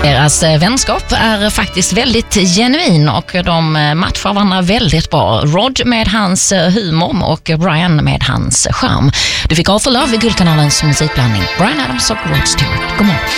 Deras vänskap är faktiskt väldigt genuin och de matchar varandra väldigt bra. Rod med hans humor och Brian med hans charm. Du fick All for Love i Guldkanalens musikblandning. Brian Adams och Rod Stewart. God morgon.